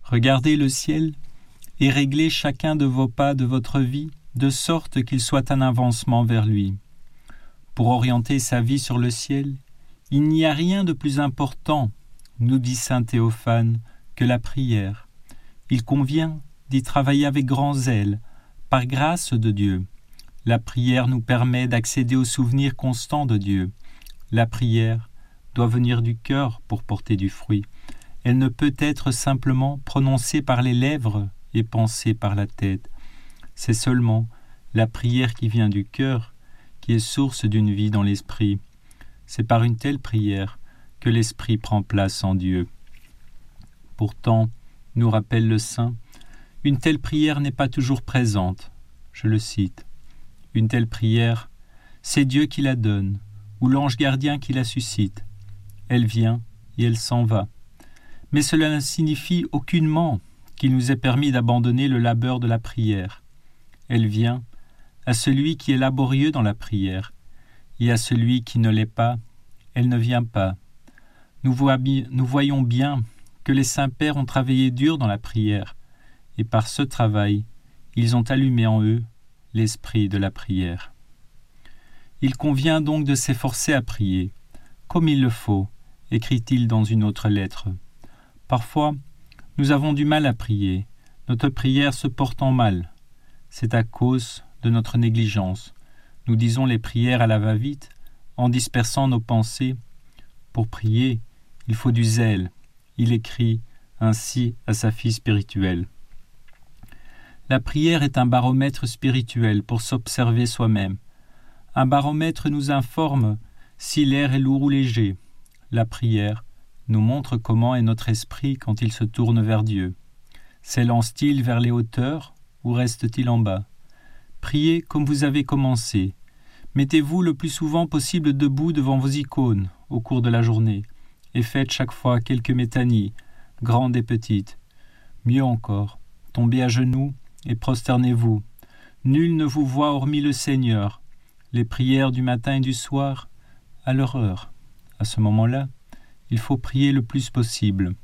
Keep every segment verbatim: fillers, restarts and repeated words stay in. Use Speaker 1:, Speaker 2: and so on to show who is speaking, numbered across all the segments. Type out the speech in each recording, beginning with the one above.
Speaker 1: Regardez le ciel et réglez chacun de vos pas de votre vie, de sorte qu'il soit un avancement vers lui. Pour orienter sa vie sur le ciel, il n'y a rien de plus important, nous dit saint Théophane, que la prière. Il convient d'y travailler avec grand zèle, par grâce de Dieu. La prière nous permet d'accéder au souvenir constant de Dieu. La prière doit venir du cœur pour porter du fruit. Elle ne peut être simplement prononcée par les lèvres et pensée par la tête. C'est seulement la prière qui vient du cœur qui est source d'une vie dans l'esprit. C'est par une telle prière que l'esprit prend place en Dieu. Pourtant, nous rappelle le saint, une telle prière n'est pas toujours présente. Je le cite. Une telle prière, c'est Dieu qui la donne, ou l'ange gardien qui la suscite. Elle vient et elle s'en va. Mais cela ne signifie aucunement qu'il nous est permis d'abandonner le labeur de la prière. Elle vient à celui qui est laborieux dans la prière, et à celui qui ne l'est pas, elle ne vient pas. Nous, voit, nous voyons bien que les saints-pères ont travaillé dur dans la prière, et par ce travail, ils ont allumé en eux l'esprit de la prière. Il convient donc de s'efforcer à prier, comme il le faut, écrit-il dans une autre lettre. Parfois, nous avons du mal à prier, notre prière se portant mal. C'est à cause de notre négligence. Nous disons les prières à la va-vite, en dispersant nos pensées. Pour prier, il faut du zèle. Il écrit ainsi à sa fille spirituelle. La prière est un baromètre spirituel pour s'observer soi-même. Un baromètre nous informe si l'air est lourd ou léger. La prière nous montre comment est notre esprit quand il se tourne vers Dieu. S'élance-t-il vers les hauteurs ou reste-t-il en bas? Priez comme vous avez commencé. Mettez-vous le plus souvent possible debout devant vos icônes au cours de la journée et faites chaque fois quelques métanies, grandes et petites. Mieux encore, tombez à genoux et prosternez-vous. Nul ne vous voit hormis le Seigneur. Les prières du matin et du soir, à leur heure. À ce moment-là, il faut prier le plus possible,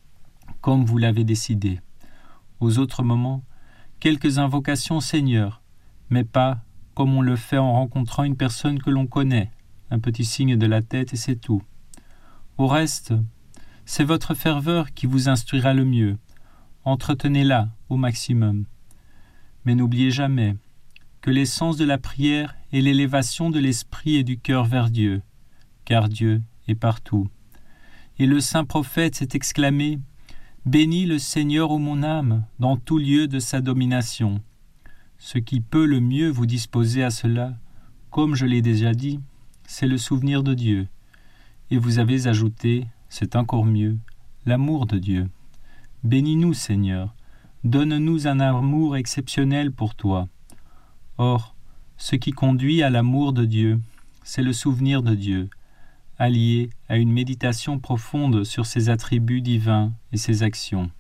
Speaker 1: comme vous l'avez décidé. Aux autres moments, quelques invocations Seigneur, mais pas comme on le fait en rencontrant une personne que l'on connaît, un petit signe de la tête et c'est tout. Au reste, c'est votre ferveur qui vous instruira le mieux. Entretenez-la au maximum. Mais n'oubliez jamais que l'essence de la prière est l'élévation de l'esprit et du cœur vers Dieu, car Dieu est partout. Et le saint prophète s'est exclamé « Bénis le Seigneur, ô mon âme, dans tout lieu de sa domination ». Ce qui peut le mieux vous disposer à cela, comme je l'ai déjà dit, c'est le souvenir de Dieu. Et vous avez ajouté, c'est encore mieux, l'amour de Dieu. Bénis-nous, Seigneur, donne-nous un amour exceptionnel pour toi. Or, ce qui conduit à l'amour de Dieu, c'est le souvenir de Dieu, allié à une méditation profonde sur ses attributs divins et ses actions.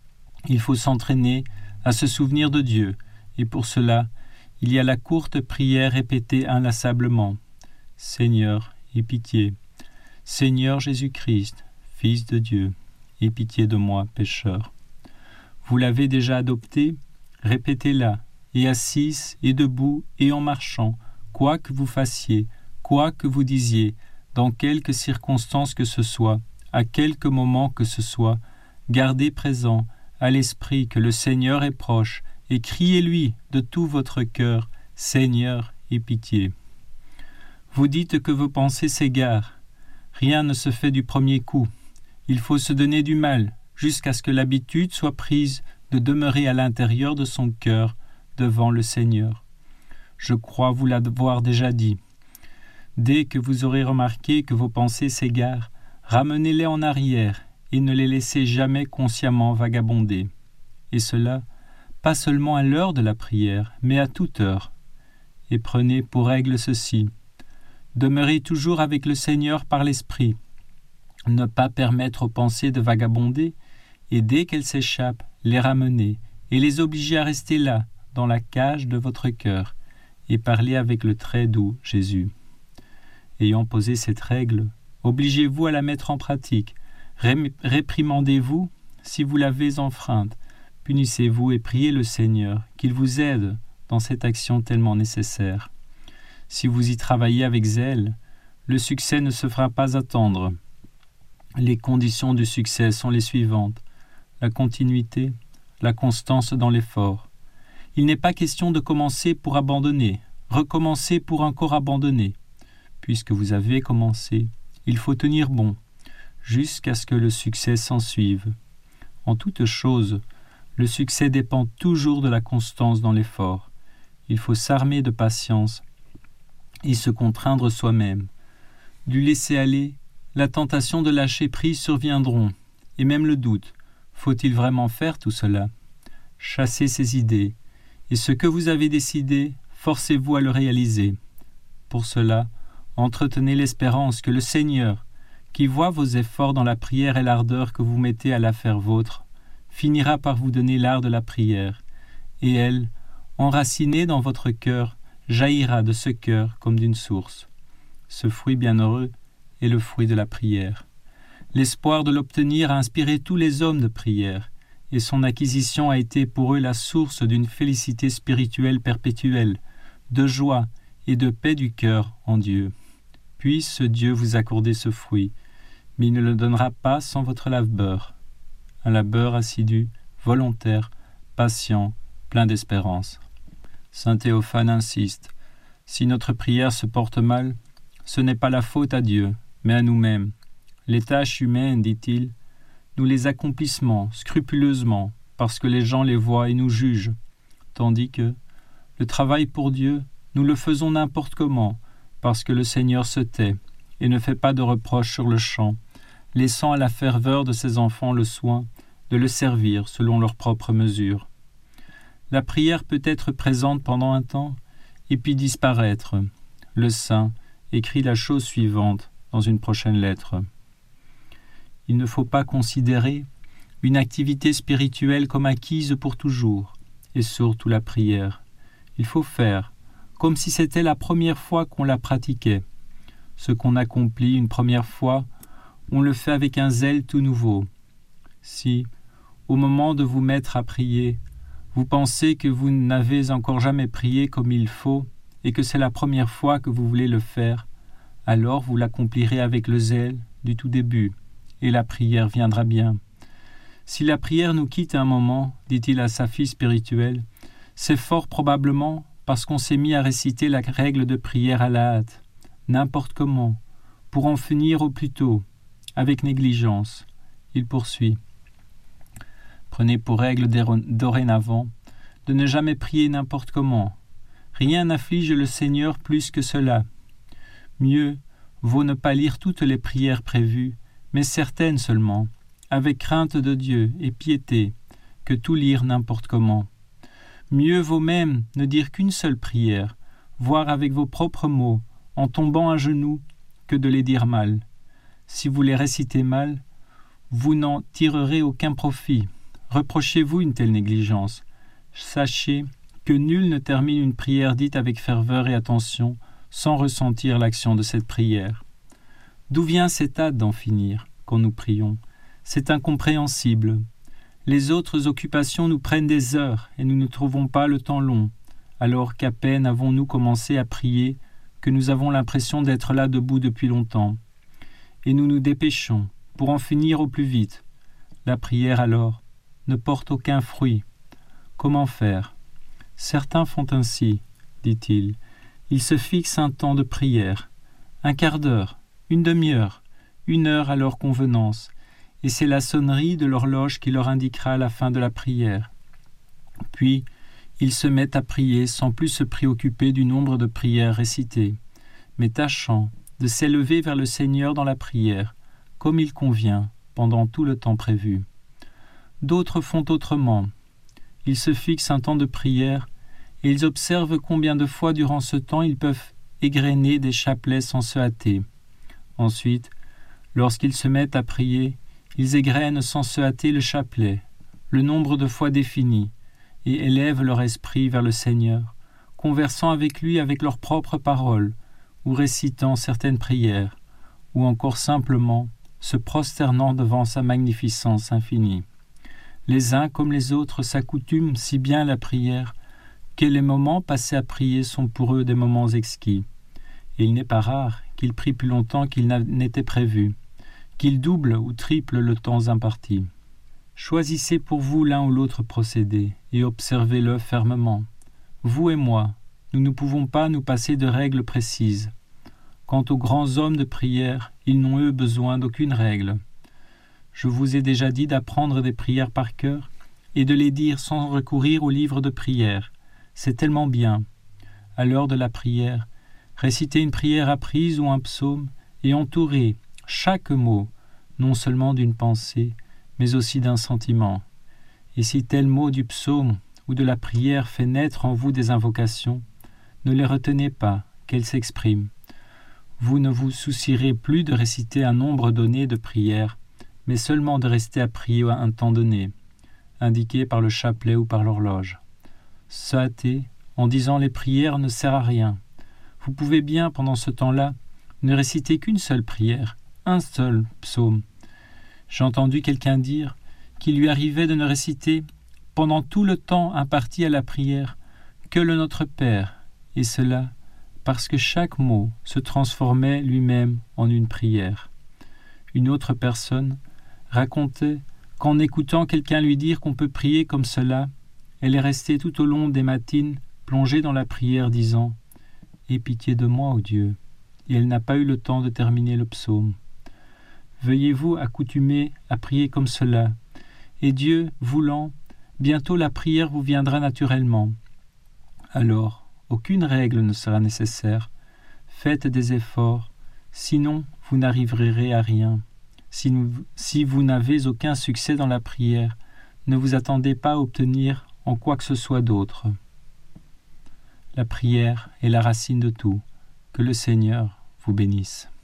Speaker 1: Il faut s'entraîner à se souvenir de Dieu, et pour cela, il y a la courte prière répétée inlassablement. Seigneur, aie pitié. Seigneur Jésus-Christ, Fils de Dieu, aie pitié de moi, pécheur. Vous l'avez déjà adoptée, répétez-la, et assise, et debout, et en marchant, quoi que vous fassiez, quoi que vous disiez, dans quelque circonstance que ce soit, à quelque moment que ce soit, gardez présent à l'esprit que le Seigneur est proche, et criez-lui de tout votre cœur, Seigneur, aie pitié. Vous dites que vos pensées s'égarent. Rien ne se fait du premier coup. Il faut se donner du mal, jusqu'à ce que l'habitude soit prise de demeurer à l'intérieur de son cœur, devant le Seigneur. Je crois vous l'avoir déjà dit. Dès que vous aurez remarqué que vos pensées s'égarent, ramenez-les en arrière et ne les laissez jamais consciemment vagabonder. Et cela, pas seulement à l'heure de la prière, mais à toute heure. Et prenez pour règle ceci. Demeurez toujours avec le Seigneur par l'Esprit. Ne pas permettre aux pensées de vagabonder, et dès qu'elles s'échappent, les ramener, et les obliger à rester là, dans la cage de votre cœur, et parler avec le très doux Jésus. Ayant posé cette règle, obligez-vous à la mettre en pratique. Ré- réprimandez-vous si vous l'avez enfreinte, punissez-vous et priez le Seigneur qu'il vous aide dans cette action tellement nécessaire. Si vous y travaillez avec zèle, le succès ne se fera pas attendre. Les conditions du succès sont les suivantes: la continuité, la constance dans l'effort. Il n'est pas question de commencer pour abandonner, recommencer pour encore abandonner. Puisque vous avez commencé, il faut tenir bon, jusqu'à ce que le succès s'ensuive. En toute chose, le succès dépend toujours de la constance dans l'effort. Il faut s'armer de patience et se contraindre soi-même. Du laisser-aller, la tentation de lâcher prise surviendront, et même le doute. Faut-il vraiment faire tout cela? Chassez ces idées, et ce que vous avez décidé, forcez-vous à le réaliser. Pour cela, entretenez l'espérance que le Seigneur, qui voit vos efforts dans la prière et l'ardeur que vous mettez à la faire vôtre, finira par vous donner l'art de la prière, et elle, enracinée dans votre cœur, jaillira de ce cœur comme d'une source. Ce fruit bienheureux est le fruit de la prière. L'espoir de l'obtenir a inspiré tous les hommes de prière, et son acquisition a été pour eux la source d'une félicité spirituelle perpétuelle, de joie et de paix du cœur en Dieu. Puisse Dieu vous accorder ce fruit, mais il ne le donnera pas sans votre labeur. Un labeur assidu, volontaire, patient, plein d'espérance. Saint Théophane insiste: si notre prière se porte mal, ce n'est pas la faute à Dieu, mais à nous-mêmes. Les tâches humaines, dit-il, nous les accomplissons scrupuleusement, parce que les gens les voient et nous jugent, tandis que le travail pour Dieu, nous le faisons n'importe comment, parce que le Seigneur se tait et ne fait pas de reproches sur le champ, laissant à la ferveur de ses enfants le soin de le servir selon leur propre mesure. La prière peut être présente pendant un temps et puis disparaître. Le saint écrit la chose suivante dans une prochaine lettre. Il ne faut pas considérer une activité spirituelle comme acquise pour toujours, et surtout la prière. Il faut faire comme si c'était la première fois qu'on la pratiquait. Ce qu'on accomplit une première fois, on le fait avec un zèle tout nouveau. Si, au moment de vous mettre à prier, vous pensez que vous n'avez encore jamais prié comme il faut et que c'est la première fois que vous voulez le faire, alors vous l'accomplirez avec le zèle du tout début, et la prière viendra bien. Si la prière nous quitte un moment, dit-il à sa fille spirituelle, c'est fort probablement parce qu'on s'est mis à réciter la règle de prière à la hâte, n'importe comment, pour en finir au plus tôt, avec négligence. Il poursuit. Prenez pour règle dorénavant de ne jamais prier n'importe comment. Rien n'afflige le Seigneur plus que cela. Mieux vaut ne pas lire toutes les prières prévues, mais certaines seulement, avec crainte de Dieu et piété, que tout lire n'importe comment. Mieux vaut même ne dire qu'une seule prière, voire avec vos propres mots, en tombant à genoux, que de les dire mal. Si vous les récitez mal, vous n'en tirerez aucun profit. Reprochez-vous une telle négligence. Sachez que nul ne termine une prière dite avec ferveur et attention sans ressentir l'action de cette prière. D'où vient cette hâte d'en finir quand nous prions? C'est incompréhensible. Les autres occupations nous prennent des heures et nous ne trouvons pas le temps long, alors qu'à peine avons-nous commencé à prier que nous avons l'impression d'être là debout depuis longtemps. Et nous nous dépêchons pour en finir au plus vite. La prière alors ne porte aucun fruit. Comment faire? Certains font ainsi, dit-il. Ils se fixent un temps de prière, un quart d'heure, une demi-heure, une heure à leur convenance, et c'est la sonnerie de l'horloge qui leur indiquera la fin de la prière. Puis, ils se mettent à prier sans plus se préoccuper du nombre de prières récitées, mais tâchant de s'élever vers le Seigneur dans la prière, comme il convient, pendant tout le temps prévu. D'autres font autrement. Ils se fixent un temps de prière et ils observent combien de fois durant ce temps ils peuvent égrener des chapelets sans se hâter. Ensuite, lorsqu'ils se mettent à prier, ils égrènent sans se hâter le chapelet, le nombre de fois défini, et élèvent leur esprit vers le Seigneur, conversant avec lui avec leurs propres paroles, ou récitant certaines prières, ou encore simplement se prosternant devant sa magnificence infinie. Les uns comme les autres s'accoutument si bien à la prière que les moments passés à prier sont pour eux des moments exquis. Et il n'est pas rare qu'ils prient plus longtemps qu'il n'était prévu, qu'ils doublent ou triplent le temps imparti. Choisissez pour vous l'un ou l'autre procédé et observez-le fermement. Vous et moi, nous ne pouvons pas nous passer de règles précises. Quant aux grands hommes de prière, ils n'ont eux besoin d'aucune règle. Je vous ai déjà dit d'apprendre des prières par cœur et de les dire sans recourir aux livres de prière. C'est tellement bien. À l'heure de la prière, récitez une prière apprise ou un psaume et entourez chaque mot non seulement d'une pensée, mais aussi d'un sentiment. Et si tel mot du psaume ou de la prière fait naître en vous des invocations, ne les retenez pas, qu'elles s'expriment. Vous ne vous soucierez plus de réciter un nombre donné de prières, mais seulement de rester à prier à un temps donné, indiqué par le chapelet ou par l'horloge. Se hâter, en disant les prières, ne sert à rien. Vous pouvez bien, pendant ce temps-là, ne réciter qu'une seule prière, un seul psaume. J'ai entendu quelqu'un dire qu'il lui arrivait de ne réciter, pendant tout le temps imparti à la prière, que le Notre Père, et cela parce que chaque mot se transformait lui-même en une prière. Une autre personne racontait qu'en écoutant quelqu'un lui dire qu'on peut prier comme cela, elle est restée tout au long des matines plongée dans la prière disant « Aie pitié de moi, ô Dieu !» et elle n'a pas eu le temps de terminer le psaume. Veuillez-vous accoutumer à prier comme cela, et Dieu, voulant, bientôt la prière vous viendra naturellement. Alors, aucune règle ne sera nécessaire. Faites des efforts, sinon vous n'arriverez à rien. Si, nous, si vous n'avez aucun succès dans la prière, ne vous attendez pas à obtenir en quoi que ce soit d'autre. La prière est la racine de tout. Que le Seigneur vous bénisse.